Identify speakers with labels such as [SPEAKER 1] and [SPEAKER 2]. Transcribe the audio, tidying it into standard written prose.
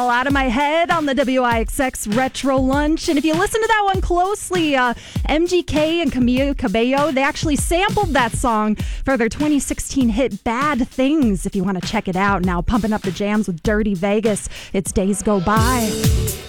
[SPEAKER 1] All Out of My Head on the WIXX Retro Lunch. And if you listen to that one closely, MGK and Camilo Cabello, they actually sampled that song for their 2016 hit Bad Things. If you want to check it out now, pumping up the jams with Dirty Vegas. It's Days Go By.